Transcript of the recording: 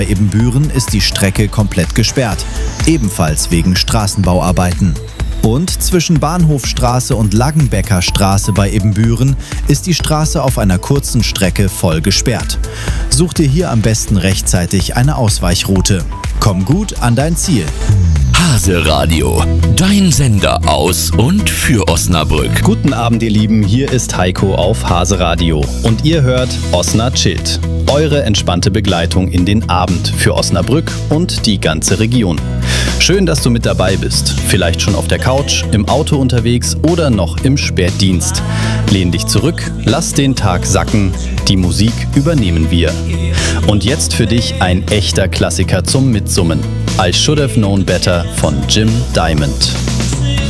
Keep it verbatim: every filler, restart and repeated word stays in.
Bei Ibbenbüren ist die Strecke komplett gesperrt, ebenfalls wegen Straßenbauarbeiten. Und zwischen Bahnhofstraße und Laggenbecker Straße bei Ibbenbüren ist die Straße auf einer kurzen Strecke voll gesperrt. Such dir hier am besten rechtzeitig eine Ausweichroute. Komm gut an dein Ziel. Hase Radio, dein Sender aus und für Osnabrück. Guten Abend, ihr Lieben, hier ist Heiko auf Hase Radio und ihr hört Osna Chillt, eure entspannte Begleitung in den Abend für Osnabrück und die ganze Region. Schön, dass du mit dabei bist, vielleicht schon auf der Couch, im Auto unterwegs oder noch im Spätdienst. Lehn dich zurück, lass den Tag sacken, die Musik übernehmen wir. Und jetzt für dich ein echter Klassiker zum Mitsummen. I Should Have Known Better von Jim Diamond.